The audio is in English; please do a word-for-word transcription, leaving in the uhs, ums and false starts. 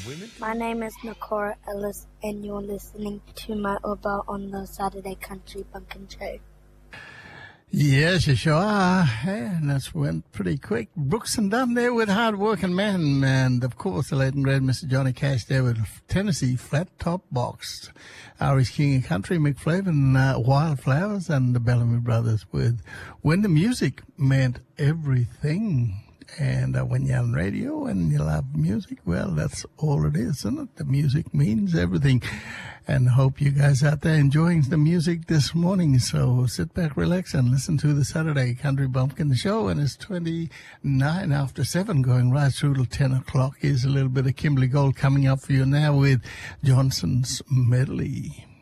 women. My name is Nakora Ellis, and you're listening to my Uber on the Saturday Country Bumpkin Show. Yes, you sure are. And that's went pretty quick. Brooks and Dunn there with Hard Working Man. And, of course, the late and great Mister Johnny Cash there with Tennessee Flat Top Box. Irish King of Country, Mick Flavin, uh, Wildflowers, and the Bellamy Brothers with When the Music Meant Everything. And uh, when you're on radio and you love music, well, that's all it is, isn't it? The music means everything. And hope you guys out there enjoying the music this morning. So sit back, relax, and listen to the Saturday Country Bumpkin Show. And it's twenty-nine after seven, going right through till ten o'clock. Here's a little bit of Kimberly Gold coming up for you now with Johnson's Medley.